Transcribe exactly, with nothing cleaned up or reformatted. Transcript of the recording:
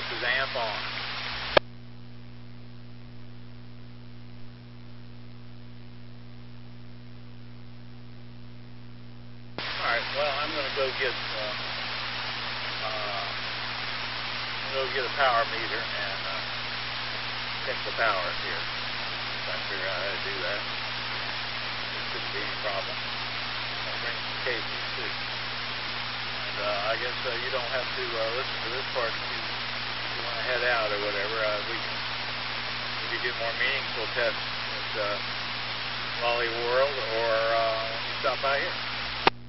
This is amp on. Alright, well, I'm going to go get uh, uh, I'm going to go get a power meter and uh, check the power here. Try to figure out how to do that. There shouldn't be any problem. I'll bring some cables too. And uh, I guess uh, you don't have to uh, listen to this part if you, if you want to head out or whatever. Uh, we can maybe do more meaningful tests at uh, Lolly World or uh, when you stop by here.